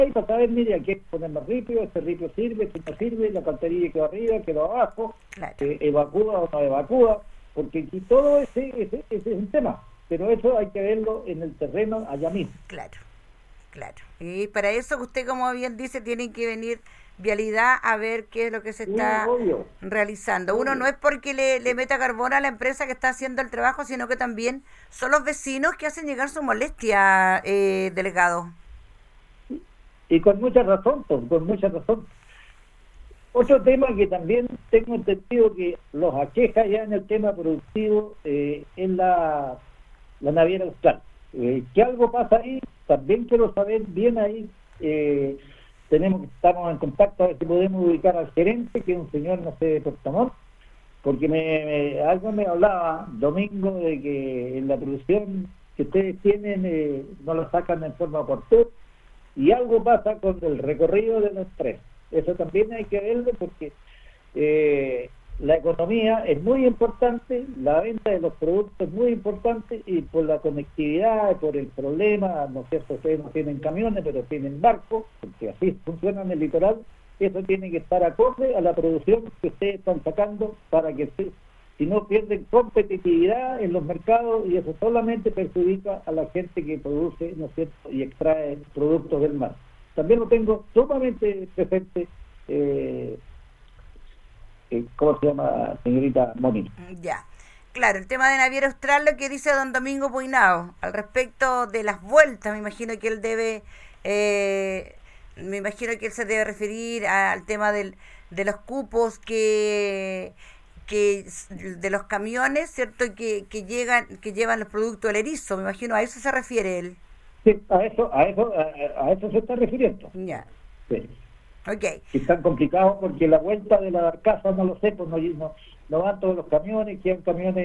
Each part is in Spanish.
y para saber, mire, aquí hay que poner más ripio, este ripio sirve, este no sirve, la canterilla quedó arriba, quedó abajo, Claro, evacúa o no evacúa, porque aquí todo ese es un tema, pero eso hay que verlo en el terreno allá mismo. claro, claro. Y para eso que usted, como bien dice, tienen que venir Vialidad a ver qué es lo que se Sí, está obvio, realizando. Uno no obvio. es porque le meta carbón a la empresa que está haciendo el trabajo, sino que también son los vecinos que hacen llegar su molestia, delegado. Y con mucha razón, pues, con mucha razón. Otro tema que también tengo entendido que los aqueja ya en el tema productivo es la naviera austral. ¿Qué algo pasa ahí? También quiero saber bien ahí. Estamos en contacto a ver si podemos ubicar al gerente, que es un señor, no sé, de Puerto Montt, porque algo me hablaba domingo de que en la producción que ustedes tienen no lo sacan en forma oportuna y algo pasa con el recorrido de los trenes. Eso también hay que verlo porque la economía es muy importante, la venta de los productos es muy importante y por la conectividad, por el problema, no es cierto, ustedes no tienen camiones, pero tienen barcos, porque así funciona en el litoral, eso tiene que estar acorde a la producción que ustedes están sacando para que si no pierden competitividad en los mercados y eso solamente perjudica a la gente que produce, ¿no es cierto?, y extrae productos del mar. También lo tengo sumamente presente, ¿cómo se llama, señorita Mónica? Ya. Claro, el tema de Naviera Austral, lo que dice don Domingo Puinao, al respecto de las vueltas, me imagino que él debe, me imagino que él se debe referir al tema de los cupos de los camiones, ¿cierto? Que llevan los productos del erizo, me imagino a eso se refiere él. Sí, a eso se está refiriendo. Ya, Sí. ok. Que están complicados porque la vuelta de la barcaza, no lo sé, pues no van todos los camiones, quedan camiones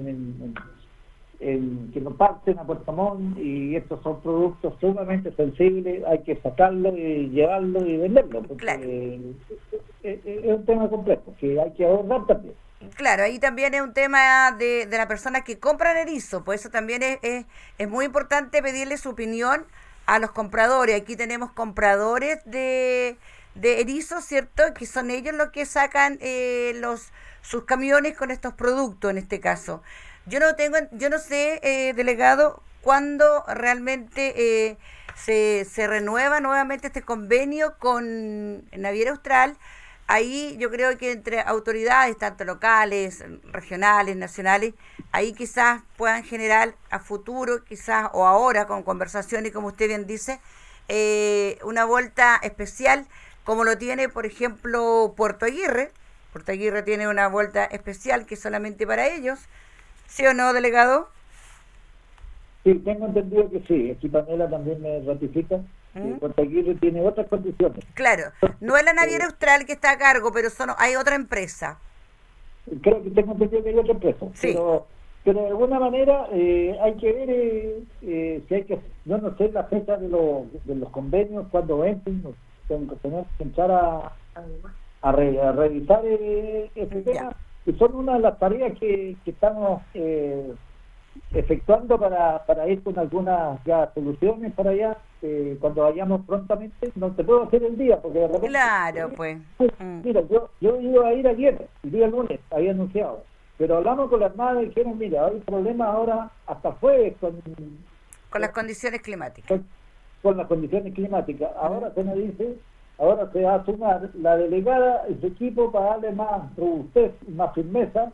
que no parten a Puerto Montt y estos son productos sumamente sensibles, hay que sacarlo y llevarlo y venderlo, porque Claro. Es un tema complejo que hay que abordar también. Claro, ahí también es un tema de la persona que compran erizo, pues eso también es muy importante pedirle su opinión a los compradores. Aquí tenemos compradores de erizo, ¿cierto? Que son ellos los que sacan sus camiones con estos productos en este caso. Yo no sé, delegado, cuándo realmente se renueva nuevamente este convenio con Naviera Austral. Ahí yo creo que entre autoridades, tanto locales, regionales, nacionales, ahí quizás puedan generar a futuro, quizás o ahora con conversaciones, como usted bien dice, una vuelta especial, como lo tiene, por ejemplo, Puerto Aguirre. Puerto Aguirre tiene una vuelta especial que es solamente para ellos. ¿Sí o no, delegado? Sí, tengo entendido que sí, aquí Panela también me ratifica que ¿Mm? Puerto Aguirre tiene otras condiciones. Claro, no es la Naviera Eh, Austral que está a cargo, pero hay otra empresa. Creo que tengo entendido que hay otra empresa, Sí, pero de alguna manera hay que ver si hay que, yo no sé la fecha de los convenios, cuando vencen, tengo que tener que entrar a revisar ese ya. tema, y son una de las tareas que estamos efectuando para ir con algunas ya soluciones para allá, cuando vayamos prontamente, no te puedo hacer el día, porque de repente, Claro, pues. Mm. mira, yo iba a ir ayer, el día lunes, había anunciado, pero hablamos con la Armada y dijeron, mira, hay problemas ahora hasta jueves Con las condiciones climáticas. con, con las condiciones climáticas. Mm. Ahora se me dice, ahora se va a sumar la delegada y su equipo para darle más robustez, más firmeza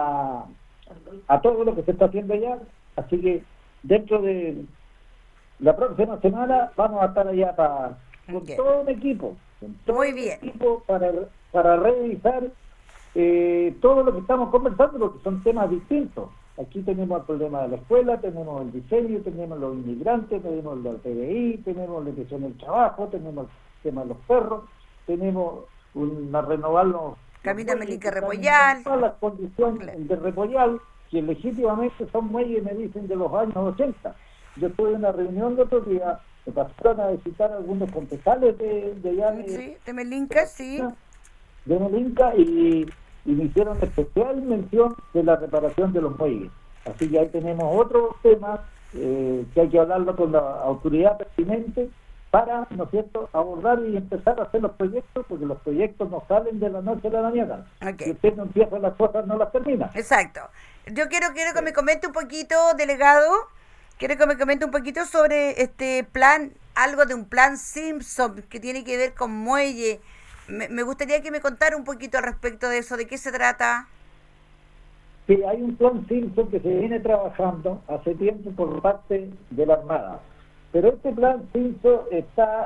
a todo lo que se está haciendo allá. Así que dentro de la próxima semana vamos a estar allá con Bien. todo un equipo, Muy bien. para revisar todo lo que estamos conversando, porque son temas distintos. Aquí tenemos el problema de la escuela, tenemos el diseño, tenemos los inmigrantes, tenemos el PBI, tenemos la educación del trabajo, tenemos el tema de los perros, tenemos renovar los Camina muelles que Melica están en Repollal. todas las condiciones Claro. de Repollal, que legítimamente son muelles, me dicen, de los años 80. Yo estuve en una reunión el otro día, me pasaron a visitar algunos concejales de allá Sí, de de Melinca, la sí. de Melinca y me hicieron especial mención de la reparación de los muelles. Así que ahí tenemos otro tema que hay que hablarlo con la autoridad pertinente para, ¿no es cierto?, abordar y empezar a hacer los proyectos, porque los proyectos no salen de la noche a la mañana. Okay. Si usted no empieza las cosas, no las termina. Exacto. Yo quiero que me comente un poquito, delegado, quiero que me comente un poquito sobre este plan, algo de un plan Simpson que tiene que ver con muelle. Me gustaría que me contara un poquito al respecto de eso, de qué se trata. Sí, hay un plan Simpson que se viene trabajando hace tiempo por parte de la Armada. Pero este plan Simpson está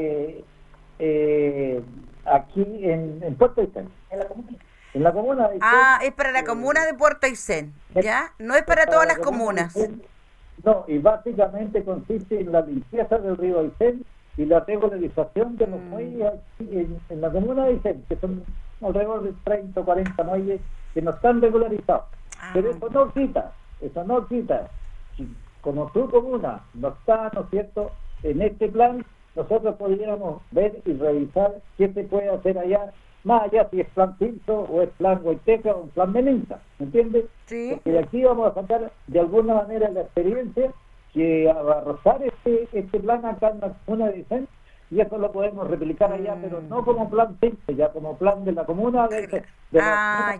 aquí en Puerto Aysén, en la comuna. En la comuna de Aysén, es para la comuna de Puerto Aysén, ¿ya? No es para todas las comunas. No, y básicamente consiste en la limpieza del río Aysén y la regularización de los muelles en la comuna de Aysén, que son alrededor de 30 o 40 muelles que no están regularizados. Pero eso no quita, si como tu comuna no está, ¿no es cierto?, en este plan, nosotros podríamos ver y revisar qué se puede hacer allá, más allá si es plan Pinto o es plan Huayteca o un plan Meninca, ¿me entiendes? Sí. Porque de aquí vamos a sacar de alguna manera la experiencia que abarrozar este plan acá en la comuna de Vicente, y eso lo podemos replicar allá, pero no como plan Pinto, ya como plan de la comuna de la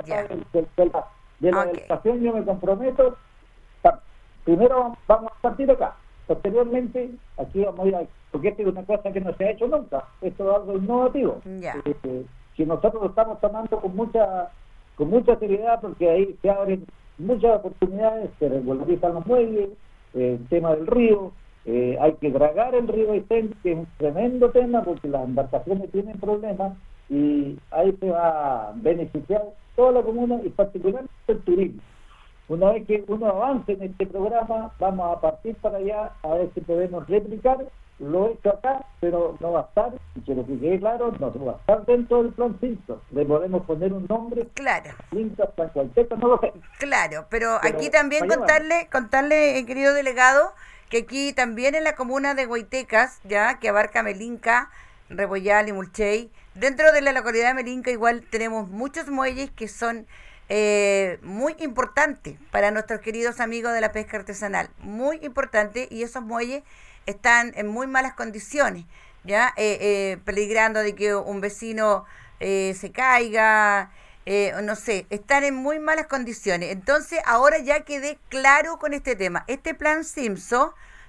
delegación. Yo me comprometo. Primero vamos a partir acá, posteriormente aquí vamos a ir a, porque esto es una cosa que no se ha hecho nunca, esto es algo innovativo, que nosotros lo estamos tomando con mucha seriedad, porque ahí se abren muchas oportunidades, se regularizan los muelles, el tema del río, hay que dragar el río Aysén, que es un tremendo tema porque las embarcaciones tienen problemas, y ahí se va a beneficiar toda la comuna y particularmente el turismo. Una vez que uno avance en este programa, vamos a partir para allá a ver si podemos replicar lo hecho acá, pero no va a estar, y quiero que quede claro, no va a estar dentro del plan Simpson. Le podemos poner un nombre, claro, Pinta, Plan Cualteca, no lo sé. Claro, pero aquí también contarle, querido delegado, que aquí también en la comuna de Huaytecas, ya que abarca Melinca, Rebollar y Mulchey, dentro de la localidad de Melinca igual tenemos muchos muelles que son muy importante para nuestros queridos amigos de la pesca artesanal, muy importante, y esos muelles están en muy malas condiciones, ya peligrando de que un vecino se caiga, no sé, están en muy malas condiciones. Entonces ahora ya quedé claro con este tema. Este plan Simpson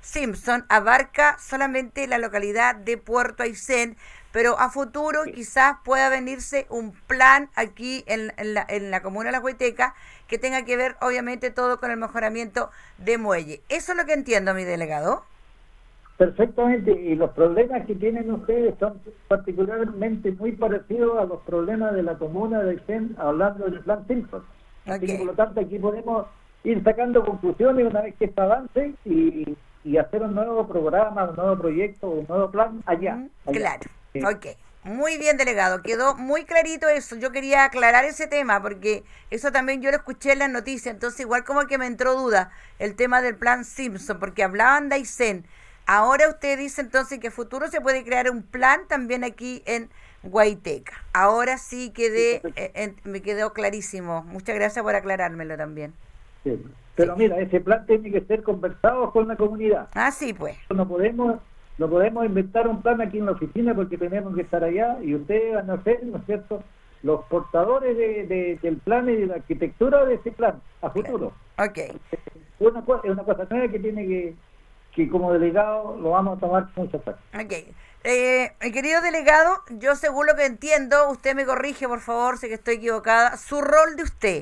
abarca solamente la localidad de Puerto Aysén, pero a futuro quizás pueda venirse un plan aquí en la comuna de La Huayteca que tenga que ver obviamente todo con el mejoramiento de muelle. Eso es lo que entiendo, mi delegado. Perfectamente, y los problemas que tienen ustedes son particularmente muy parecidos a los problemas de la comuna de Aysén, hablando del plan Simpson. Así que por lo tanto aquí podemos ir sacando conclusiones una vez que esto avance y hacer un nuevo programa, un nuevo proyecto, un nuevo plan allá. Claro. Ok, muy bien, delegado, quedó muy clarito eso. Yo quería aclarar ese tema porque eso también yo lo escuché en las noticias, entonces igual como que me entró duda el tema del plan Simpson, porque hablaban de Aysén. Ahora usted dice entonces que a futuro se puede crear un plan también aquí en Huayteca. Ahora sí me quedó clarísimo. Muchas gracias por aclarármelo también. Sí. Pero mira, ese plan tiene que ser conversado con la comunidad. Sí, pues. No podemos inventar un plan aquí en la oficina porque tenemos que estar allá y ustedes van a ser, ¿no es cierto?, los portadores del plan y de la arquitectura de ese plan a futuro. Ok. Es una cosa nueva que tiene que como delegado lo vamos a tomar con mucha fuerza. Ok. Querido delegado, yo según lo que entiendo, usted me corrige, por favor, sé que estoy equivocada. Su rol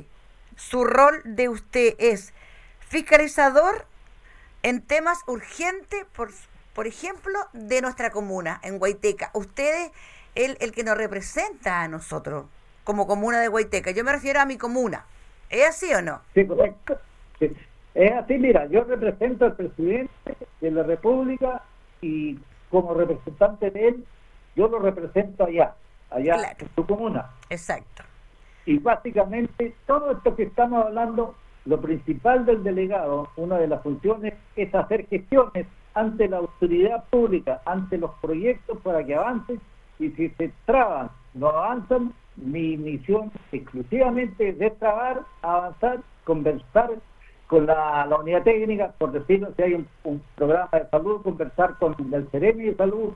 de usted es fiscalizador en temas urgentes, por ejemplo, de nuestra comuna, en Huayteca. Usted es el que nos representa a nosotros, como comuna de Huayteca. Yo me refiero a mi comuna. ¿Es así o no? Sí, correcto. Sí. Es así, mira, yo represento al presidente de la República y como representante de él, yo lo represento allá claro, en su comuna. Exacto. Y básicamente todo esto que estamos hablando, lo principal del delegado, una de las funciones es hacer gestiones ante la autoridad pública, ante los proyectos para que avancen, y si se traban, no avanzan, mi misión exclusivamente es destrabar, avanzar, conversar con la unidad técnica, por decirlo, si hay un programa de salud, conversar con el Ceremi de Salud,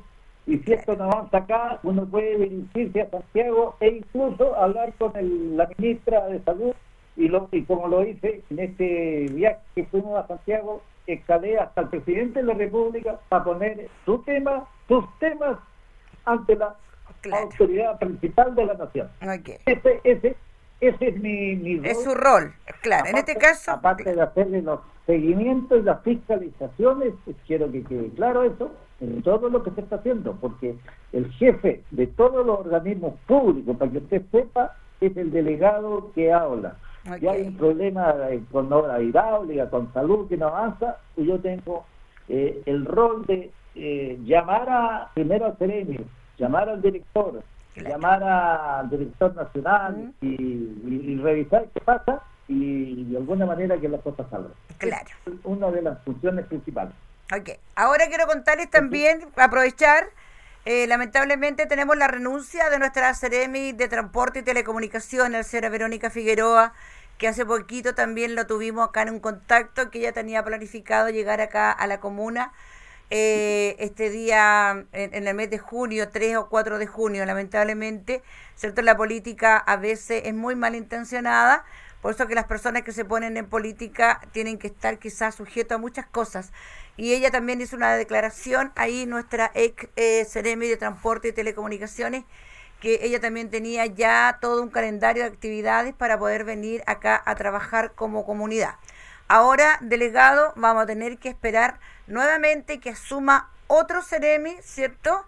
Y si esto no avanza acá, uno puede dirigirse a Santiago e incluso hablar con la ministra de Salud, y como lo hice en este viaje que fuimos a Santiago, escalé hasta el presidente de la República para poner sus temas ante la autoridad principal de la nación. Okay. Ese es mi rol. Es su rol, claro. Aparte, en este caso, aparte de hacerle los seguimientos y las fiscalizaciones, quiero que quede claro eso, en todo lo que se está haciendo, porque el jefe de todos los organismos públicos, para que usted sepa, es el delegado que habla. Okay. Ya hay un problema con obra hidráulica, con salud que no avanza, y yo tengo el rol de llamar primero al CEREMI, llamar al director, llamar al director nacional y revisar qué pasa y de alguna manera que las cosas salgan. Claro. Es una de las funciones principales. Ok. Ahora quiero contarles también, aprovechar, lamentablemente tenemos la renuncia de nuestra CEREMI de Transporte y Telecomunicaciones, la señora Verónica Figueroa, que hace poquito también lo tuvimos acá en un contacto, que ella tenía planificado llegar acá a la comuna este día, en el mes de junio, 3 o 4 de junio. Lamentablemente, ¿cierto? La política a veces es muy malintencionada, por eso que las personas que se ponen en política tienen que estar quizás sujetos a muchas cosas. Y ella también hizo una declaración ahí, nuestra ex CEREMI de Transporte y Telecomunicaciones, que ella también tenía ya todo un calendario de actividades para poder venir acá a trabajar como comunidad. Ahora, delegado, vamos a tener que esperar nuevamente que asuma otro CEREMI, ¿cierto?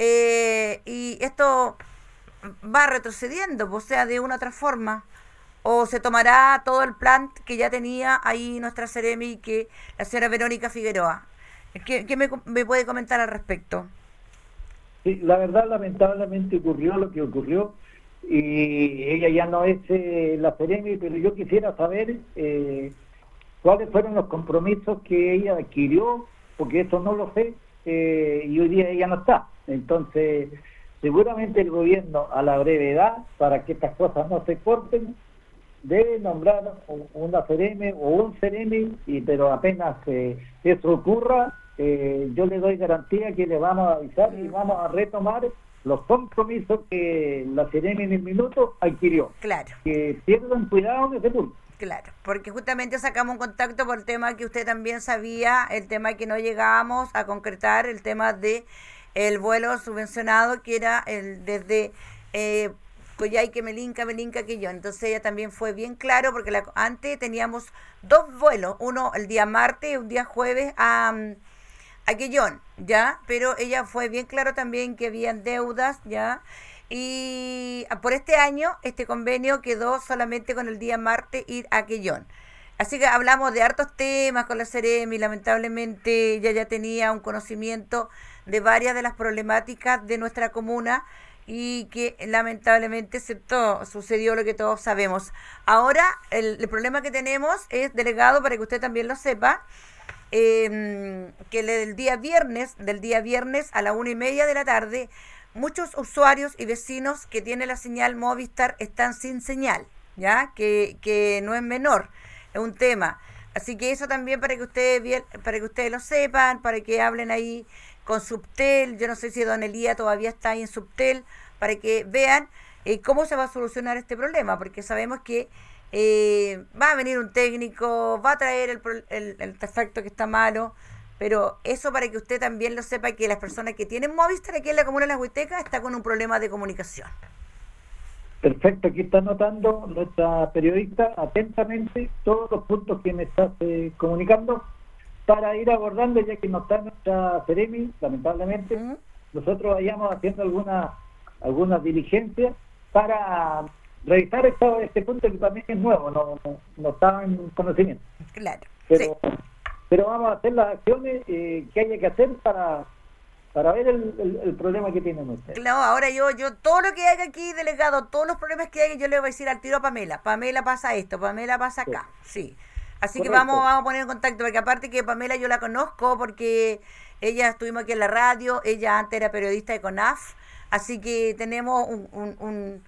Y esto va retrocediendo, o sea, de una u otra forma. ¿O se tomará todo el plan que ya tenía ahí nuestra CEREMI, que la señora Verónica Figueroa? ¿Qué me puede comentar al respecto? Sí, la verdad, lamentablemente ocurrió lo que ocurrió y ella ya no es la CEREMI, pero yo quisiera saber cuáles fueron los compromisos que ella adquirió, porque eso no lo sé, y hoy día ella no está. Entonces, seguramente el gobierno, a la brevedad, para que estas cosas no se corten, debe nombrar una CEREMI o un CEREMI, pero apenas eso ocurra, yo le doy garantía que le vamos a avisar y vamos a retomar los compromisos que la CEREMI en el minuto adquirió. Claro. Que pierdan cuidado en ese punto. Claro, porque justamente sacamos un contacto por el tema que usted también sabía, el tema que no llegábamos a concretar, el tema de el vuelo subvencionado, que era el desde Coyhaique, Melinca, Quillón. Entonces ella también fue bien claro, porque antes teníamos 2 vuelos, uno el día martes y un día jueves a Quillón, ¿ya? Pero ella fue bien claro también que habían deudas, ¿ya? Y por este año, este convenio quedó solamente con el día martes ir a Quillón. Así que hablamos de hartos temas con la CEREMI. Lamentablemente ella ya tenía un conocimiento de varias de las problemáticas de nuestra comuna y que lamentablemente sucedió lo que todos sabemos. Ahora el problema que tenemos es, delegado, para que usted también lo sepa, que del día viernes a la 1:30 de la tarde, muchos usuarios y vecinos que tienen la señal Movistar están sin señal, ¿ya? Que no es menor, es un tema. Así que eso también para que ustedes lo sepan, para que hablen ahí con Subtel. Yo no sé si don Elía todavía está ahí en Subtel, para que vean cómo se va a solucionar este problema, porque sabemos que va a venir un técnico, va a traer el artefacto que está malo. Pero eso para que usted también lo sepa, que las personas que tienen Movistar aquí en la comuna de Las Huitecas está con un problema de comunicación. Perfecto, aquí está anotando nuestra periodista atentamente todos los puntos que me estás comunicando para ir abordando, ya que no está nuestra CEREMI, lamentablemente. Nosotros vayamos haciendo algunas diligencias para revisar este punto que también es nuevo, no estaba en conocimiento. Claro, pero vamos a hacer las acciones que haya que hacer para ver el problema que tienen ustedes. Claro, ahora yo todo lo que haga aquí, delegado, todos los problemas que haga, yo le voy a decir al tiro a Pamela. Pamela pasa esto, Pamela pasa acá. Sí. Así Correcto. Que vamos a poner en contacto, porque aparte que Pamela yo la conozco, porque ella estuvimos aquí en la radio, ella antes era periodista de CONAF, así que tenemos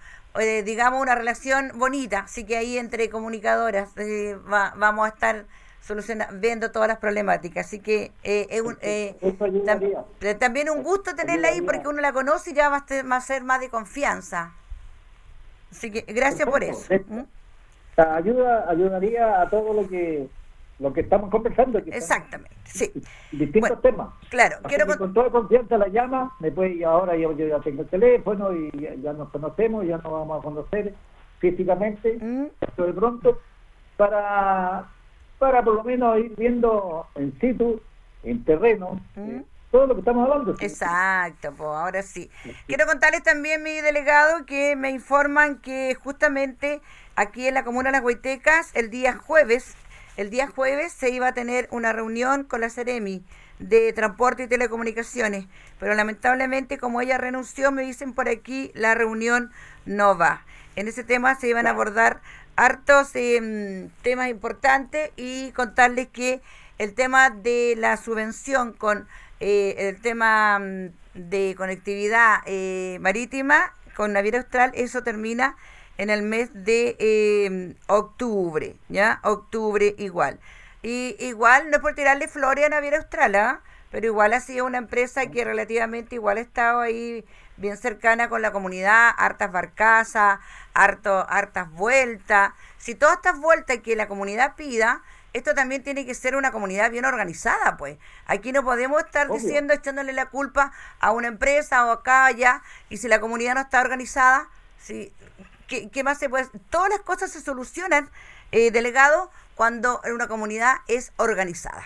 digamos una relación bonita, así que ahí entre comunicadoras vamos a estar viendo todas las problemáticas. Así que Eso ayudaría. también un gusto tenerla ahí porque uno la conoce y ya va a ser más de confianza. Así que gracias por eso. Ayudaría a todo lo que estamos conversando. Exactamente, sí. Distintos temas. Claro, con toda confianza la llama, ahora yo ya tengo el teléfono y ya nos conocemos, ya nos vamos a conocer físicamente, esto de pronto, para por lo menos ir viendo en situ, en terreno, todo lo que estamos hablando. Exacto, pues ahora sí. Quiero contarles también, mi delegado, que me informan que justamente aquí en la comuna de Las Huaytecas, el día jueves se iba a tener una reunión con la Seremi de Transporte y Telecomunicaciones, pero lamentablemente como ella renunció, me dicen por aquí, la reunión no va. En ese tema se iban a abordar hartos temas importantes y contarles que el tema de la subvención con el tema de conectividad marítima con Naviera Austral, eso termina en el mes de octubre, ¿ya? Octubre igual. Y igual, no es por tirarle flores a Naviera Austral, pero igual ha sido una empresa que relativamente igual ha estado ahí bien cercana con la comunidad, hartas barcazas, hartas vueltas. Si todas estas vueltas que la comunidad pida, esto también tiene que ser una comunidad bien organizada, pues. Aquí no podemos estar diciendo, echándole la culpa a una empresa o acá, allá, y si la comunidad no está organizada, si... ¿Qué más se puede? Todas las cosas se solucionan, delegado, cuando una comunidad es organizada.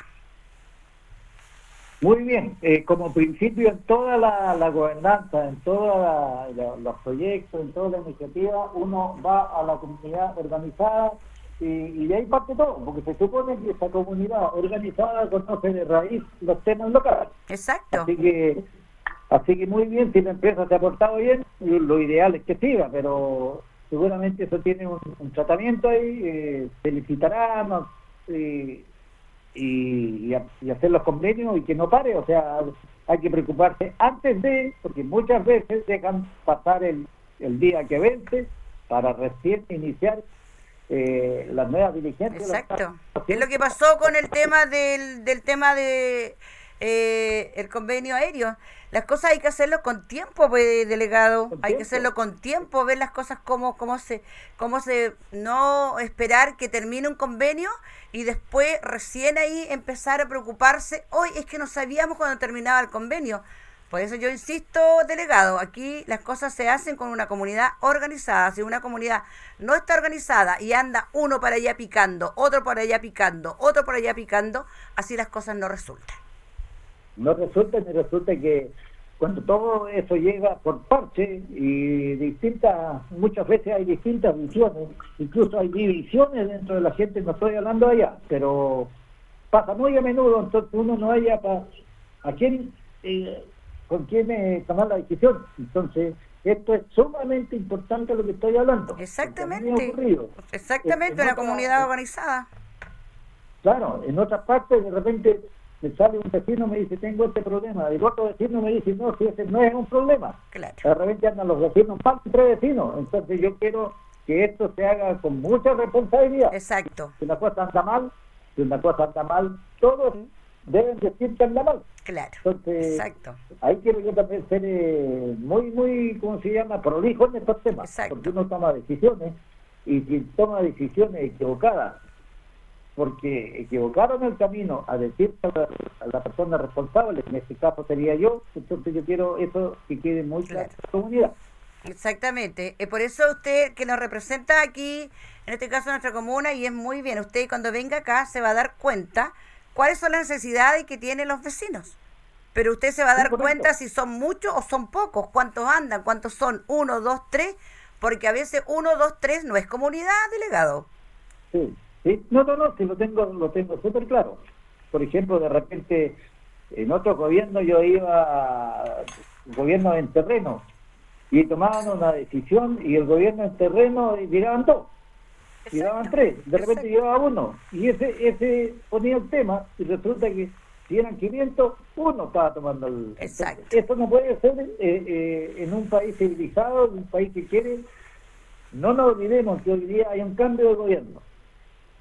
Muy bien, como principio en toda la gobernanza, en todos los proyectos, en toda la iniciativa, uno va a la comunidad organizada y de ahí parte todo, porque se supone que esa comunidad organizada conoce de raíz los temas locales. Exacto. Así que muy bien, si la empresa se ha portado bien, lo ideal es que siga, pero seguramente eso tiene un tratamiento ahí, felicitarán y hacer los convenios y que no pare, o sea, hay que preocuparse antes porque muchas veces dejan pasar el día que vence para recién iniciar las nuevas diligencias. Exacto. Es lo que pasó con el tema del tema de el convenio aéreo. Las cosas hay que hacerlo con tiempo, pues, delegado. Hay que hacerlo con tiempo, ver las cosas cómo se no esperar que termine un convenio y después recién ahí empezar a preocuparse. Hoy es que no sabíamos cuándo terminaba el convenio. Por eso yo insisto, delegado, aquí las cosas se hacen con una comunidad organizada. Si una comunidad no está organizada y anda uno para allá picando, otro para allá picando, otro por allá picando, así las cosas no resultan. No resulta ni resulta que cuando todo eso llega por parche y muchas veces hay distintas visiones, incluso hay divisiones dentro de la gente, no estoy hablando allá, pero pasa muy a menudo, entonces uno no haya con quién tomar la decisión. Entonces esto es sumamente importante lo que estoy hablando. Exactamente, una comunidad organizada. Claro, en otras partes de repente me sale un vecino, me dice, tengo este problema, y el otro vecino me dice, no, si ese no es un problema. Claro. De repente andan los vecinos mal entre vecinos, entonces yo quiero que esto se haga con mucha responsabilidad. Exacto. Si una cosa anda mal, todos deben decir que anda mal. Claro. Entonces, exacto. Ahí quiero yo también ser muy, ¿cómo se llama?, prolijo en estos temas. Exacto. Porque uno toma decisiones, y si toma decisiones equivocadas, porque equivocaron el camino a decir a la persona responsable, en este caso sería yo, entonces yo quiero eso que quede muy claro en la comunidad. Exactamente, por eso usted que nos representa aquí, en este caso nuestra comuna, y es muy bien, usted cuando venga acá se va a dar cuenta cuáles son las necesidades que tienen los vecinos, pero usted se va a dar cuenta si son muchos o son pocos, cuántos andan, cuántos son, 1, 2, 3, porque a veces 1, 2, 3 no es comunidad, delegado. Sí. Sí, no, sí, lo tengo súper claro. Por ejemplo, de repente, en otro gobierno yo iba a gobierno en terreno y tomaban una decisión y el gobierno en terreno llegaban 2, llegaban 3, de repente llegaba 1 y ese ponía el tema y resulta que si eran 500, uno estaba tomando el... Exacto. Esto no puede ser en un país civilizado, en un país que quiere. No nos olvidemos que hoy día hay un cambio de gobierno.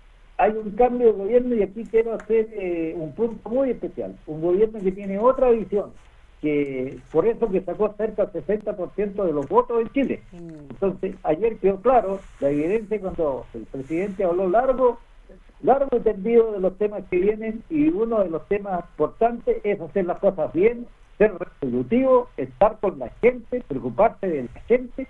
hay un cambio de gobierno y aquí quiero hacer un punto muy especial. Un gobierno que tiene otra visión, que por eso que sacó cerca del 60% de los votos en Chile. Entonces, ayer quedó claro la evidencia cuando el presidente habló largo y tendido de los temas que vienen, y uno de los temas importantes es hacer las cosas bien, ser resolutivo, estar con la gente, preocuparse de la gente,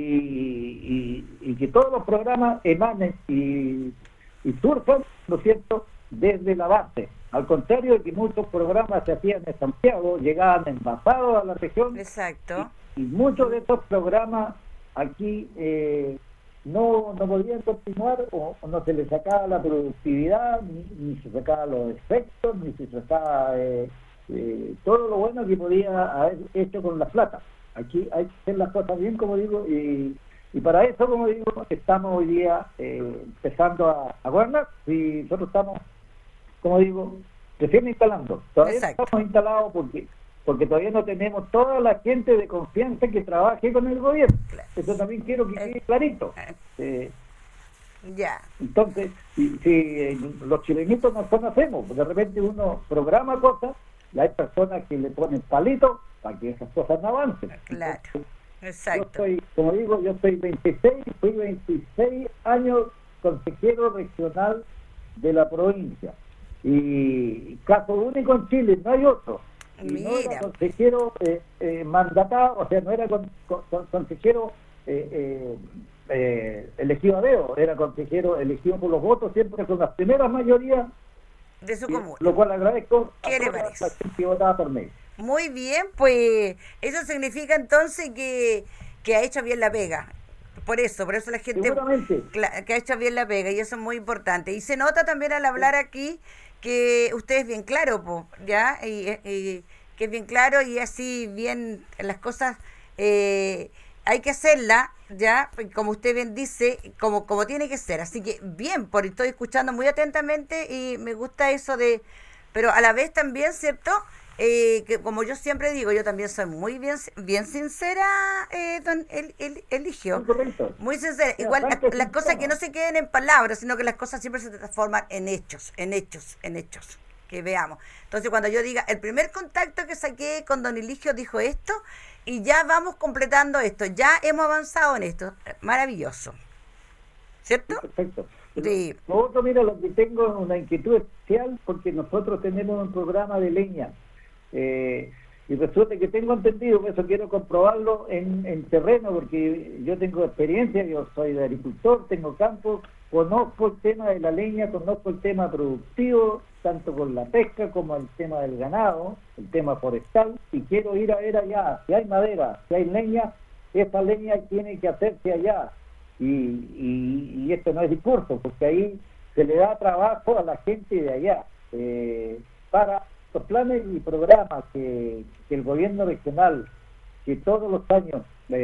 y que todos los programas emanen y surjan, ¿no es cierto?, desde la base. Al contrario de que muchos programas se hacían en Santiago, llegaban envasados a la región. Exacto. Y muchos de estos programas aquí no podían continuar, o no se les sacaba la productividad, ni se sacaba los efectos, ni se sacaba todo lo bueno que podía haber hecho con la plata. Aquí hay que hacer las cosas bien, como digo, y para eso, como digo, estamos hoy día empezando a gobernar, y nosotros estamos, como digo, recién instalando. Todavía no estamos instalados porque todavía no tenemos toda la gente de confianza que trabaje con el gobierno. Eso también quiero que quede clarito. Ya. Entonces, si los chilenitos nos conocemos, de repente uno programa cosas y hay personas que le ponen palitos para que esas cosas no avancen. Claro. Entonces, exacto. Yo soy, como digo, fui 26 años consejero regional de la provincia. Y caso único en Chile, no hay otro. Y no era consejero mandatado, o sea, no era consejero elegido a dedo, era consejero elegido por los votos, siempre con las primeras mayorías de su comuna. Lo cual agradezco ¿Qué le parece? La gente que votaba por mí. Muy bien, pues eso significa entonces que ha hecho bien la pega. Por eso la gente que ha hecho bien la pega, y eso es muy importante. Y se nota también al hablar aquí que usted es bien claro, ¿ya? Y que es bien claro, y así bien las cosas hay que hacerlas, ¿ya? Como usted bien dice, como tiene que ser. Así que bien, estoy escuchando muy atentamente y me gusta eso de... Pero a la vez también, ¿cierto?, que como yo siempre digo, yo también soy muy bien sincera, don Eligio. Muy sincera. Igual las cosas que no se queden en palabras, sino que las cosas siempre se transforman en hechos. Que veamos. Entonces, cuando yo diga, el primer contacto que saqué con don Eligio dijo esto, y ya vamos completando esto, ya hemos avanzado en esto. Maravilloso. ¿Cierto? Sí, perfecto. Sí. Nosotros, mira, lo que tengo es una inquietud especial, porque nosotros tenemos un programa de leña. Y resulta que tengo entendido, eso quiero comprobarlo en terreno, porque yo tengo experiencia, yo soy de agricultor, tengo campo, conozco el tema de la leña, conozco el tema productivo, tanto con la pesca como el tema del ganado, el tema forestal, y quiero ir a ver allá, si hay madera, si hay leña, esa leña tiene que hacerse allá, y esto no es discurso, porque ahí se le da trabajo a la gente de allá, para los planes y programas que el gobierno regional, que todos los años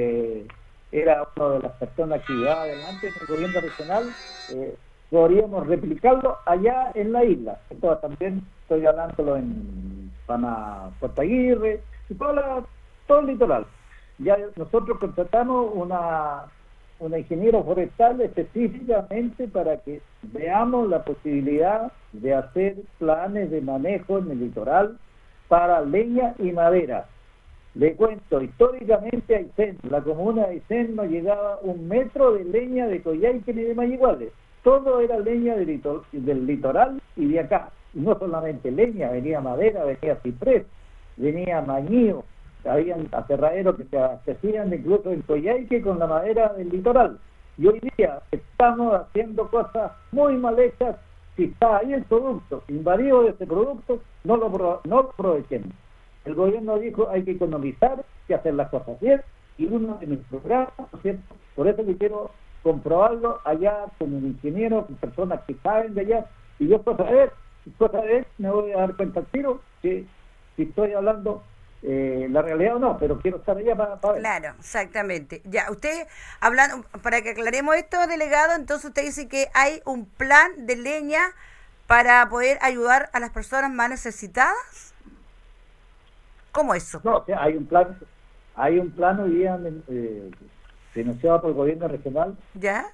era una de las personas que llevaba adelante en el gobierno regional, podríamos replicarlo allá en la isla. Esto también estoy hablándolo en Puerto Aguirre y todo el litoral. Ya nosotros contratamos una ingeniera forestal específicamente para que veamos la posibilidad de hacer planes de manejo en el litoral para leña y madera. Le cuento, históricamente Aysén, la comuna de Aysén, no llegaba 1 metro de leña de Coyhaique ni de Mayiguales. Todo era leña del litoral y de acá. Y no solamente leña, venía madera, venía ciprés, venía mañío. Habían aterraderos que se abastecían incluso en Coyhaique con la madera del litoral. Y hoy día estamos haciendo cosas muy mal hechas. Si está ahí el producto, invadido de ese producto, no lo aprovechemos. El gobierno dijo hay que economizar, hay que hacer las cosas bien, y uno de mis programas, ¿no es cierto? Por eso que quiero comprobarlo allá con un ingeniero, con personas que saben de allá, y yo cosa de ver, me voy a dar cuenta al tiro que si estoy hablando la realidad o no, pero quiero estar allá para ver. Claro, exactamente. Ya, usted, hablando, para que aclaremos esto, delegado, entonces usted dice que hay un plan de leña para poder ayudar a las personas más necesitadas. ¿Cómo eso? No, o sea, hay un plan hoy día financiado por el gobierno regional. ¿Ya?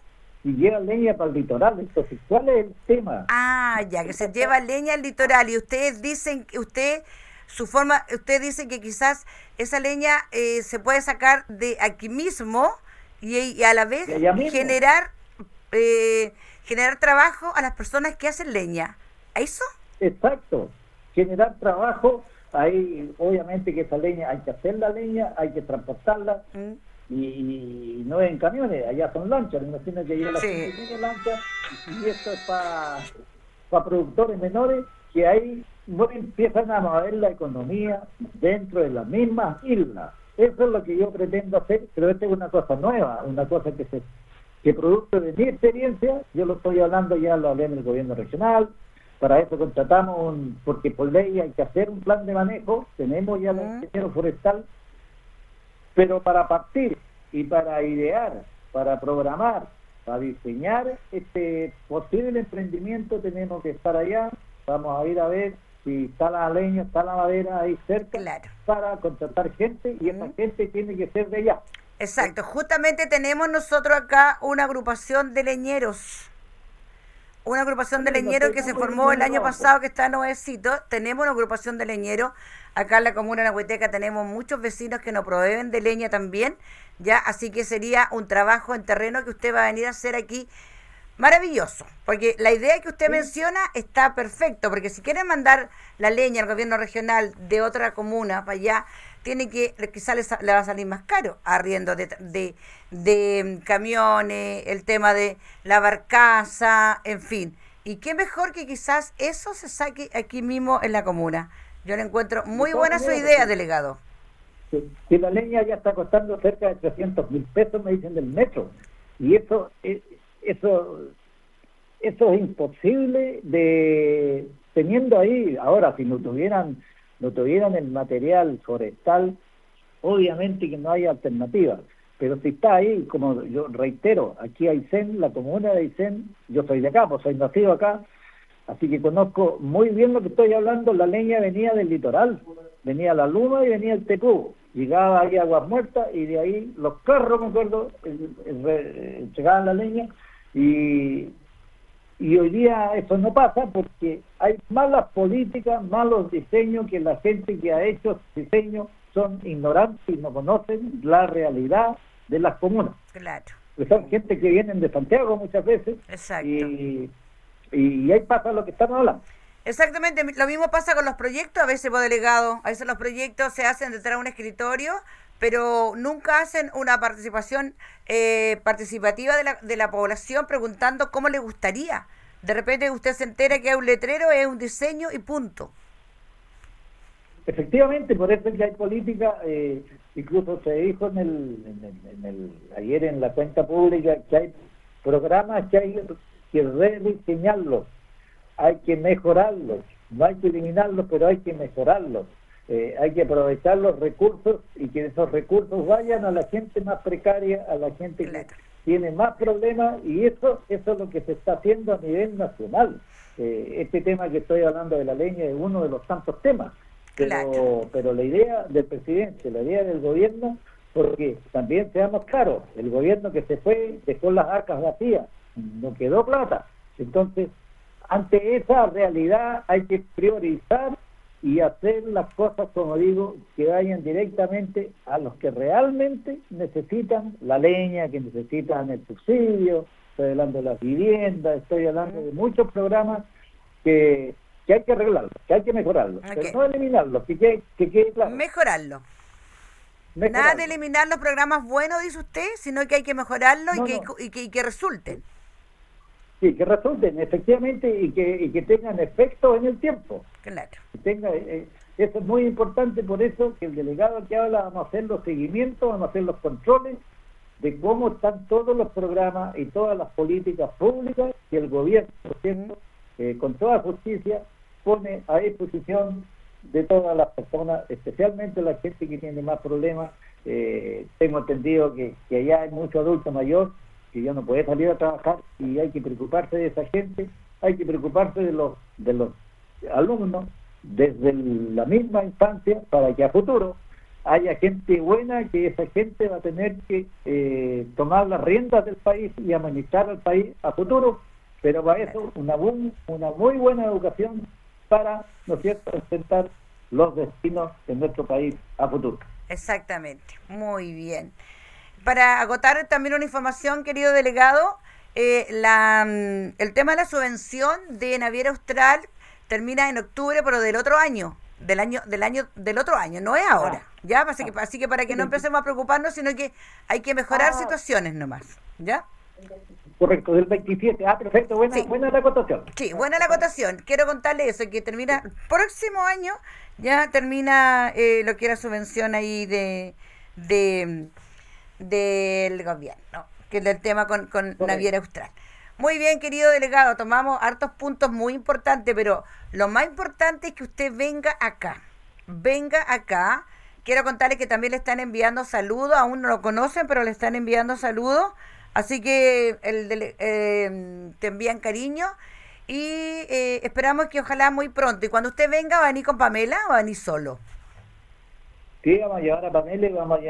y llevan leña para el litoral. Entonces, ¿cuál es el tema? Ah, ya, que se lleva leña al litoral y ustedes dicen que usted dice que quizás esa leña se puede sacar de aquí mismo y a la vez De allá mismo. generar trabajo a las personas que hacen leña. ¿A eso? Exacto, generar trabajo. Ahí, obviamente que esa leña, hay que hacer la leña, hay que transportarla, y no es en camiones, allá son lanchas, me imagino que allá las Sí. tienen lanchas, y esto es para productores menores, que ahí no empiezan a mover la economía dentro de las mismas islas. Eso es lo que yo pretendo hacer, pero esta es una cosa nueva, una cosa que producto de mi experiencia, yo lo estoy hablando, ya lo hablé en el gobierno regional. Para eso contratamos, porque por ley hay que hacer un plan de manejo, tenemos ya el ingeniero forestal, pero para partir y para idear, para programar, para diseñar este posible emprendimiento tenemos que estar allá. Vamos a ir a ver si está la leña, está la madera ahí cerca, Claro. para contratar gente, y esa gente tiene que ser de allá. Exacto, justamente tenemos nosotros acá una agrupación de leñeros. Una agrupación de leñeros que se formó el año pasado, que está nuevecito. Tenemos una agrupación de leñeros. Acá en la comuna de la Hueteca tenemos muchos vecinos que nos proveen de leña también, ya, así que sería un trabajo en terreno que usted va a venir a hacer aquí. Maravilloso, porque la idea que usted menciona está perfecto, porque si quieren mandar la leña al gobierno regional de otra comuna para allá, tiene que, quizás le va a salir más caro, arriendo de camiones, el tema de la barcaza, en fin. Y qué mejor que quizás eso se saque aquí mismo en la comuna. Yo le encuentro muy buena su idea, delegado. Si la leña ya está costando cerca de 300.000 pesos, me dicen del metro, y eso es imposible de teniendo ahí. Ahora, si no tuvieran el material forestal, obviamente que no hay alternativa, pero si está ahí, como yo reitero, aquí Aysén, la comuna de Aysén, yo soy de acá, pues soy nacido acá, así que conozco muy bien lo que estoy hablando. La leña venía del litoral, venía la Luma y venía el Tepú, llegaba ahí a Aguas Muertas, y de ahí los carros, me acuerdo, entregaban la leña, y hoy día eso no pasa porque hay malas políticas, malos diseños, que la gente que ha hecho diseños son ignorantes y no conocen la realidad de las comunas. Claro. Pues son gente que vienen de Santiago muchas veces. Exacto. Y ahí pasa lo que estamos hablando. Exactamente, lo mismo pasa con los proyectos, a veces, delegado, a veces los proyectos se hacen detrás de un escritorio, pero nunca hacen una participación participativa de la población preguntando cómo le gustaría. De repente usted se entera que hay un letrero, es un diseño y punto. Efectivamente, por eso es que hay política, incluso se dijo ayer en la cuenta pública, que hay programas que hay que rediseñarlos, hay que mejorarlos, no hay que eliminarlos, pero hay que mejorarlos. Hay que aprovechar los recursos, y que esos recursos vayan a la gente más precaria, a la gente que tiene más problemas, y eso es lo que se está haciendo a nivel nacional. Este tema que estoy hablando de la leña es uno de los tantos temas, pero la idea del presidente, la idea del gobierno, porque también seamos claros, el gobierno que se fue dejó las arcas vacías, no quedó plata. Entonces, ante esa realidad hay que priorizar y hacer las cosas, como digo, que vayan directamente a los que realmente necesitan la leña, que necesitan el subsidio. Estoy hablando de las viviendas, estoy hablando de muchos programas que hay que arreglarlos, que hay que mejorarlos, pero no eliminarlos, que quede claro. Mejorarlo. Nada de eliminar los programas buenos, dice usted, sino que hay que mejorarlos y que resulten. Sí, que resulten, efectivamente, y que tengan efecto en el tiempo. Claro. Eso es muy importante, por eso que el delegado que habla, vamos a hacer los seguimientos, vamos a hacer los controles de cómo están todos los programas y todas las políticas públicas que el gobierno, por cierto, con toda justicia, pone a disposición de todas las personas, especialmente la gente que tiene más problemas. Tengo entendido que allá hay mucho adulto mayor que ya no puede salir a trabajar, y hay que preocuparse de esa gente, hay que preocuparse de los alumnos desde la misma infancia, para que a futuro haya gente buena, que esa gente va a tener que tomar las riendas del país y administrar al país a futuro, pero para eso una muy buena educación para, ¿no es cierto?, enfrentar los destinos de nuestro país a futuro. Exactamente, muy bien. Para agotar también una información, querido delegado, el tema de la subvención de Naviera Austral termina en octubre, pero del otro año, del otro año, no es ahora, ¿ya? Así que para que no empecemos a preocuparnos, sino que hay que mejorar situaciones nomás, ¿ya? Correcto, del 27. Perfecto, buena la acotación. Sí, buena la acotación. Quiero contarle eso, que termina, el próximo año ya termina lo que era subvención ahí del gobierno, que es el tema con Naviera Austral. Muy bien, querido delegado, tomamos hartos puntos muy importantes, pero lo más importante es que usted venga acá. Quiero contarles que también le están enviando saludos, aún no lo conocen, pero le están enviando saludos, así que te envían cariño y esperamos que ojalá muy pronto. Y cuando usted venga, ¿va a venir con Pamela o va a venir solo? Sí, vamos a llevar a Pamela y vamos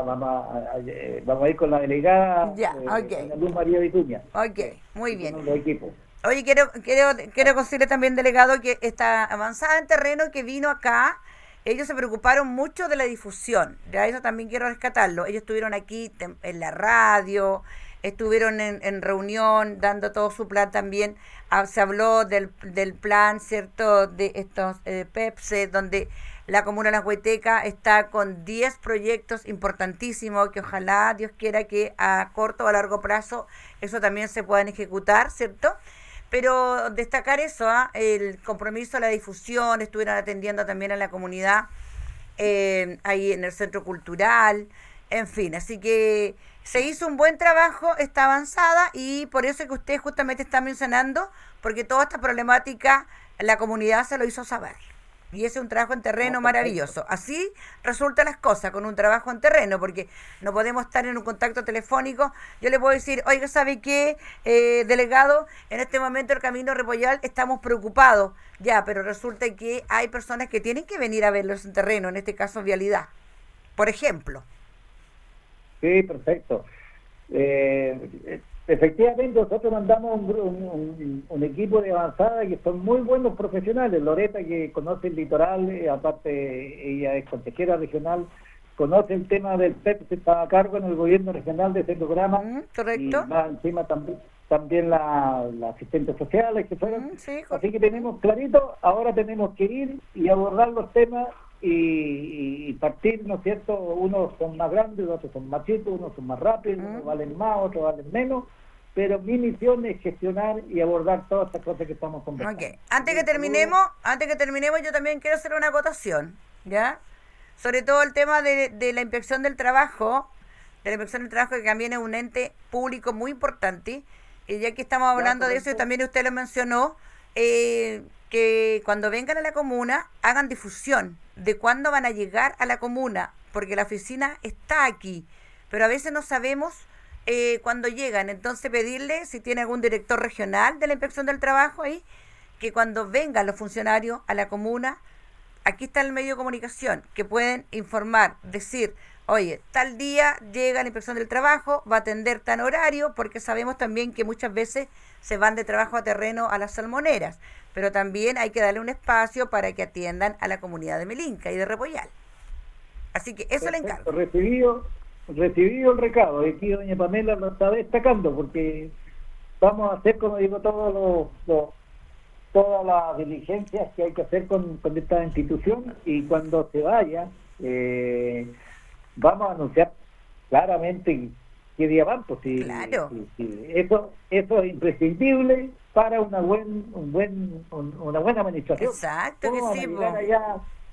a ir con la delegada, okay. Luz María Vicuña. Ok, muy bien. Los equipos. Oye, quiero decirle también, delegado, que esta avanzada en terreno que vino acá, ellos se preocuparon mucho de la difusión. Ya eso también quiero rescatarlo. Ellos estuvieron aquí en la radio, estuvieron en reunión, dando todo su plan también. Se habló del plan, ¿cierto?, de estos PEPSE, donde la comuna de Las Huaytecas está con 10 proyectos importantísimos que ojalá, Dios quiera, que a corto o a largo plazo eso también se puedan ejecutar, ¿cierto? Pero destacar eso, el compromiso a la difusión, estuvieron atendiendo también a la comunidad ahí en el centro cultural, en fin, así que se hizo un buen trabajo, está avanzada, y por eso es que usted justamente está mencionando, porque toda esta problemática la comunidad se lo hizo saber. Y ese es un trabajo en terreno maravilloso. Así resultan las cosas con un trabajo en terreno, porque no podemos estar en un contacto telefónico. Yo le puedo decir, oiga, ¿sabe qué, delegado? En este momento el Camino Repollal estamos preocupados. Ya, pero resulta que hay personas que tienen que venir a verlos en terreno, en este caso vialidad, por ejemplo. Sí, perfecto. Efectivamente, nosotros mandamos un equipo de avanzada que son muy buenos profesionales. Loreta, que conoce el litoral, aparte ella es consejera regional, conoce el tema del PEP, estaba a cargo en el gobierno regional de ese programa. Correcto. Y más encima también la asistente social, que fueron. Sí, así que tenemos clarito, ahora tenemos que ir y abordar los temas y partir, ¿no es cierto? Unos son más grandes, otros son más chicos, unos son más rápidos, unos valen más, otros valen menos, pero mi misión es gestionar y abordar todas estas cosas que estamos conversando. Okay. Antes que terminemos, yo también quiero hacer una acotación, ¿ya? Sobre todo el tema de la inspección del trabajo, que también es un ente público muy importante, y ya que estamos hablando de eso, y también usted lo mencionó, que cuando vengan a la comuna hagan difusión de cuándo van a llegar a la comuna, porque la oficina está aquí, pero a veces no sabemos cuándo llegan. Entonces pedirle, si tiene algún director regional de la inspección del trabajo ahí, que cuando vengan los funcionarios a la comuna, aquí está el medio de comunicación, que pueden informar, decir, oye, tal día llega la inspección del trabajo, va a atender tan horario, porque sabemos también que muchas veces se van de trabajo a terreno a las salmoneras, pero también hay que darle un espacio para que atiendan a la comunidad de Melinca y de Repollal. Así que eso le encargo. Recibido el recado, y aquí doña Pamela lo está destacando, porque vamos a hacer, como digo, todas las diligencias que hay que hacer con esta institución, y cuando se vaya, vamos a anunciar claramente qué día van, pues si, claro. Si eso es imprescindible para una buena administración. Exacto, que sí. Allá,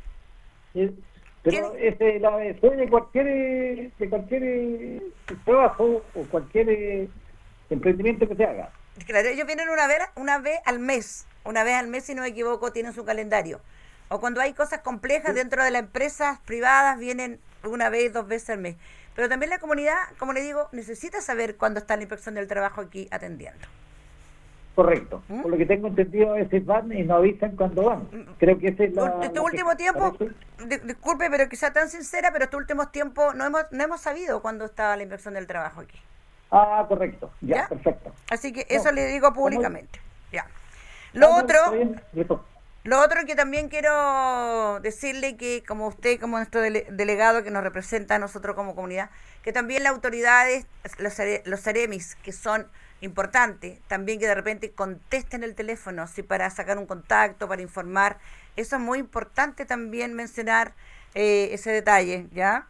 pero es la deseo de cualquier trabajo o cualquier emprendimiento que se haga. Claro, ellos vienen una vez al mes, si no me equivoco, tienen su calendario. O cuando hay cosas complejas dentro de las empresas privadas, vienen una vez, 2 veces al mes. Pero también la comunidad, como le digo, necesita saber cuándo está la inspección del trabajo aquí atendiendo. Correcto. ¿Mm? Por lo que tengo entendido, a veces van y no avisan cuando van. Creo que esa es Este último tiempo, disculpe, pero que sea tan sincera, pero este último tiempo no hemos sabido cuándo estaba la inspección del trabajo aquí. Ah, correcto. Ya, ¿Ya? perfecto. Así que No, eso le digo está muy- públicamente. Ya. ah, Lo no, otro, está bien. Listo. lo otro que también quiero decirle que como usted, como nuestro delegado que nos representa a nosotros como comunidad, que también las autoridades, los seremis, que son importantes, también que de repente contesten el teléfono, si para sacar un contacto, para informar. Eso es muy importante también mencionar ese detalle, ¿ya?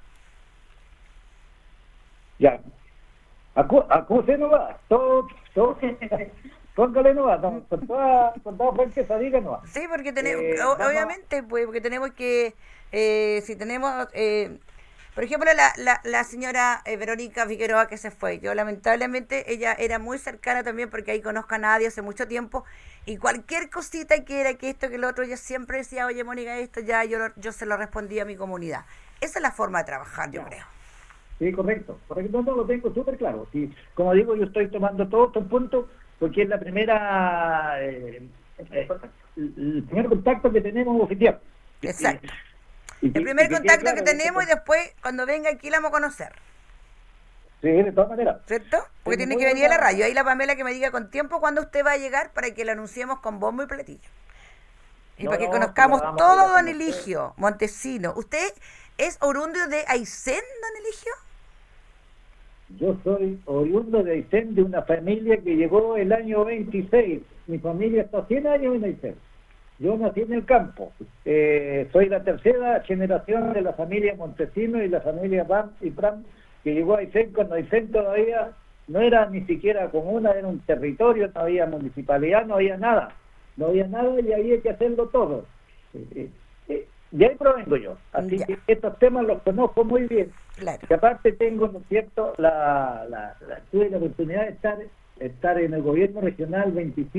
Ya. Acuse nomás. Todo. Póngale nomás. No, con toda franqueza, diga nomás. Sí, porque tenemos, Vamos a... obviamente, pues, porque tenemos que, si tenemos, por ejemplo, la señora Verónica Figueroa que se fue, yo lamentablemente, ella era muy cercana también porque ahí conozco a nadie hace mucho tiempo, y cualquier cosita que era que esto, que lo otro, ella siempre decía, oye, Mónica, esto ya, yo se lo respondía a mi comunidad. Esa es la forma de trabajar, yo creo. Sí, correcto. Correcto, no, lo tengo súper claro. Sí, como digo, yo estoy tomando todos estos puntos porque es la primera, el primer contacto que tenemos oficial. Exacto. Y El primer que quede contacto claro que tenemos y después, cuando venga aquí, la vamos a conocer. sí, de todas maneras. ¿Cierto? Porque Tengo tiene muy que venir a la buena... radio. Ahí la Pamela que me diga con tiempo cuándo usted va a llegar para que lo anunciemos con bombo y platillo. Y No, para que no, si la conozcamos vamos a ir todo a don conocer. Eligio Montesino. ¿Usted es oriundo de Aysén, don Eligio? Yo soy oriundo de Aysén, de una familia que llegó el año 26. Mi familia está 100 años en Aysén. Yo nací en el campo. Soy la tercera generación de la familia Montesino y la familia Bam y Pram, que llegó a Aysén cuando Aysén todavía no era ni siquiera comuna, era un territorio, no había municipalidad, no había nada. No había nada y había que hacerlo todo. De ahí provengo yo. Así Ya. que estos temas los conozco muy bien. Claro. Y aparte tengo, ¿no es cierto?, tuve la oportunidad de estar en el gobierno regional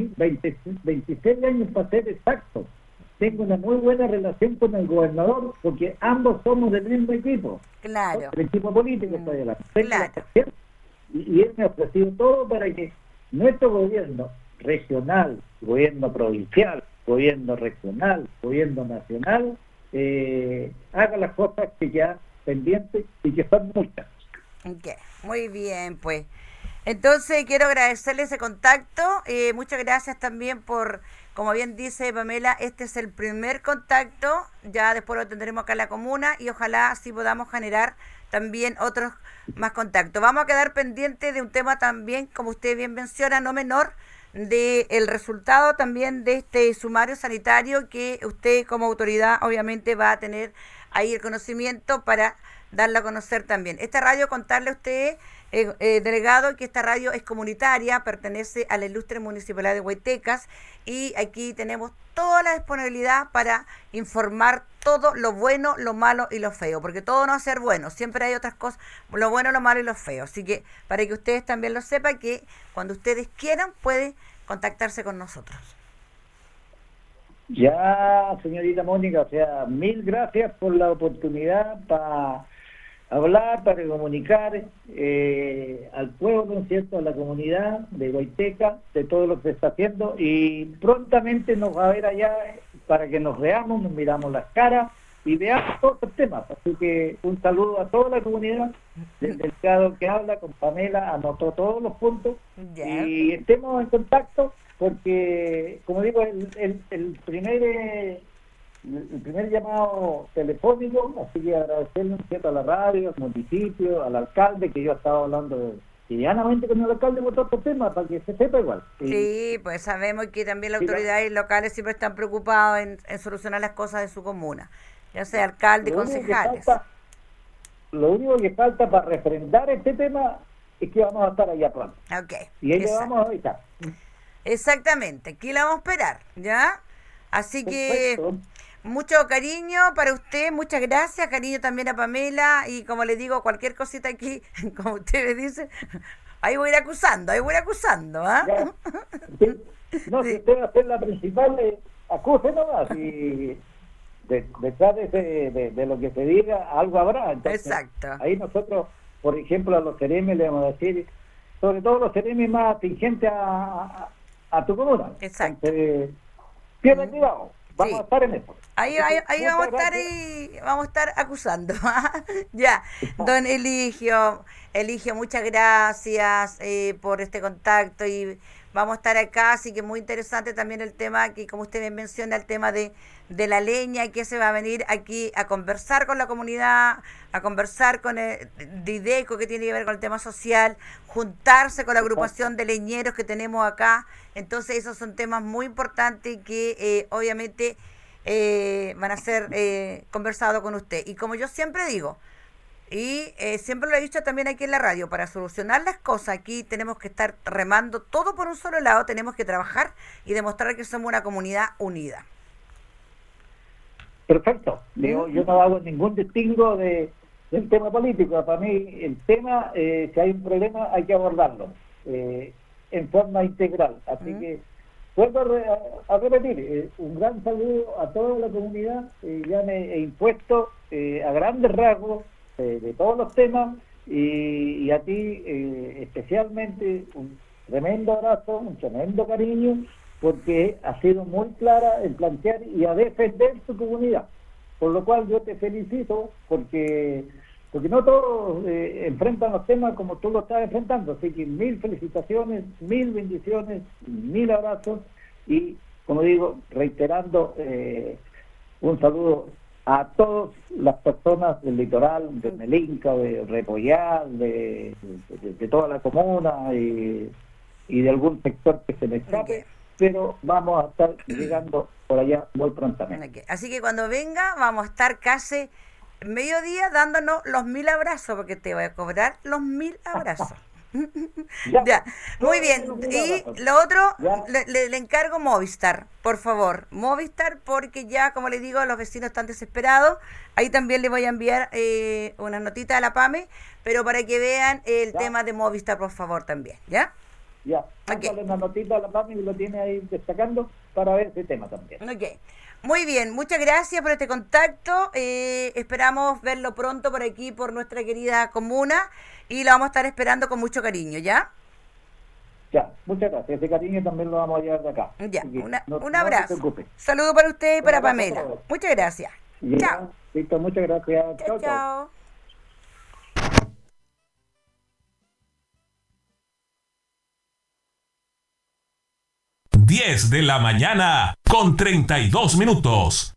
26 años para ser exacto. Tengo una muy buena relación con el gobernador porque ambos somos del mismo equipo. Claro. El equipo político estoy hablando. Tengo Claro. la confianza y él me ha ofrecido todo para que nuestro gobierno regional, gobierno provincial, gobierno regional, gobierno nacional, haga las cosas que ya pendientes y que son muchas. Ok, muy bien, pues. Entonces quiero agradecerle ese contacto. Muchas gracias también por, como bien dice Pamela, este es el primer contacto. Ya después lo tendremos acá en la comuna y ojalá así podamos generar también otros más contactos. Vamos a quedar pendientes de un tema también, como usted bien menciona, no menor, de el resultado también de este sumario sanitario que usted como autoridad obviamente va a tener ahí el conocimiento para darlo a conocer también. Esta radio, contarle a usted, delegado, que esta radio es comunitaria, pertenece a la ilustre municipalidad de Huaytecas y aquí tenemos toda la disponibilidad para informar todo lo bueno, lo malo y lo feo, porque todo no va a ser bueno, siempre hay otras cosas, lo bueno, lo malo y lo feo. Así que para que ustedes también lo sepan, que cuando ustedes quieran pueden contactarse con nosotros. Ya, señorita Mónica, o sea, mil gracias por la oportunidad para hablar, para comunicar al pueblo, ¿no es cierto?, a la comunidad de Huayteca, de todo lo que se está haciendo, y prontamente nos va a ver allá para que nos veamos, nos miramos las caras y veamos todos los temas. Así que un saludo a toda la comunidad, del delegado que habla con Pamela, anotó todos los puntos, y estemos en contacto, porque, como digo, el primer llamado telefónico, así que agradecerle un cierto a la radio, al municipio, al alcalde, que yo estaba hablando cotidianamente con el alcalde por todos estos temas, para que se sepa igual. Sí, pues sabemos que también las autoridades locales siempre están preocupados en solucionar las cosas de su comuna, ya sea alcalde, concejales. Lo único que falta para refrendar este tema es que vamos a estar allá pronto. Okay, y ahí le vamos a avisar. Exactamente, aquí la vamos a esperar, ¿ya? Así Perfecto. que mucho cariño para usted, muchas gracias, cariño también a Pamela, y como le digo, cualquier cosita aquí, como usted me dice, ahí voy a ir acusando, ¿ah? Sí. No, Sí. si usted va a ser la principal, acuse nomás, y detrás de lo que se diga, algo habrá. Entonces, exacto. ahí nosotros, por ejemplo, a los seremes le vamos a decir, sobre todo los seremes más atingentes a tu comuna. Exacto. Entonces, pierde cuidado, vamos Sí. a estar en eso. Ahí Muchas vamos a estar acusando. Ya, gracias. don Eligio, muchas gracias por este contacto y vamos a estar acá, así que muy interesante también el tema que, como usted me menciona, el tema de la leña, que se va a venir aquí a conversar con la comunidad, a conversar con el Dideco, que tiene que ver con el tema social, juntarse con la Exacto. agrupación de leñeros que tenemos acá. Entonces esos son temas muy importantes que obviamente van a ser conversados con usted. Y como yo siempre digo, y siempre lo he dicho también aquí en la radio, para solucionar las cosas aquí tenemos que estar remando todo por un solo lado, tenemos que trabajar y demostrar que somos una comunidad unida. Perfecto. ¿Mm? Yo no hago ningún distingo del tema político. Para mí, el tema, si hay un problema, hay que abordarlo en forma integral. Así ¿Mm? que vuelvo a repetir, un gran saludo a toda la comunidad. Ya me he impuesto a grandes rasgos de todos los temas y a ti especialmente un tremendo abrazo, un tremendo cariño porque ha sido muy clara en plantear y a defender su comunidad. Por lo cual yo te felicito porque no todos enfrentan los temas como tú lo estás enfrentando. Así que mil felicitaciones, mil bendiciones, mil abrazos y, como digo, reiterando un saludo a todas las personas del litoral, de Melinca, de Repollal, de toda la comuna y de algún sector que se me Okay. escape, pero vamos a estar llegando por allá muy prontamente. Okay. Así que cuando venga vamos a estar casi mediodía dándonos los 1000 abrazos, porque te voy a cobrar los 1000 abrazos. Ya, Ya, muy todos bien. los mil Y abrazos. lo otro, Ya, le encargo Movistar, por favor. Movistar, porque ya, como le digo, los vecinos están desesperados. Ahí también le voy a enviar una notita a la PAME, pero para que vean el ya, tema de Movistar, por favor, también. ¿Ya? ya. Ok, Mándale una notita a la PAMI y lo tiene ahí destacando para ver ese tema también. ok. Muy bien, muchas gracias por este contacto. Esperamos verlo pronto por aquí, por nuestra querida comuna, y lo vamos a estar esperando con mucho cariño, ¿ya? Ya, muchas gracias. Ese cariño también lo vamos a llevar de acá. Ya, Así que un no se abrazo. preocupe. Saludo para usted y Un para abrazo a Pamela. todos. Muchas gracias. Chao. Ya, listo, muchas gracias. Chao, Chao, chao. chao. 10 de la mañana con 32 minutos.